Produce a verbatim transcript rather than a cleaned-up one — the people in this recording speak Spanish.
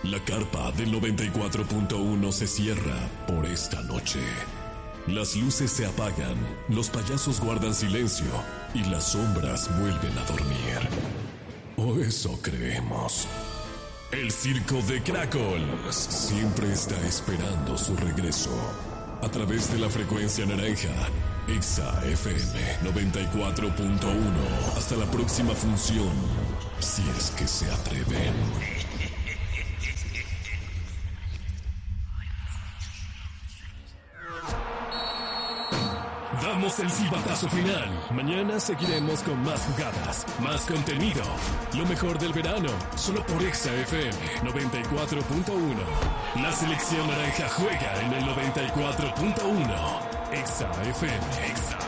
La carpa del noventa y cuatro punto uno se cierra por esta noche. Las luces se apagan, los payasos guardan silencio y las sombras vuelven a dormir. O eso creemos. El circo de Cracols siempre está esperando su regreso. A través de la frecuencia naranja, Exa F M noventa y cuatro punto uno. Hasta la próxima función, si es que se atreven. Damos el silbatazo final. Mañana seguiremos con más jugadas, más contenido. Lo mejor del verano, solo por Exa F M noventa y cuatro punto uno. La selección naranja juega en el noventa y cuatro punto uno. Exa F M. Exa.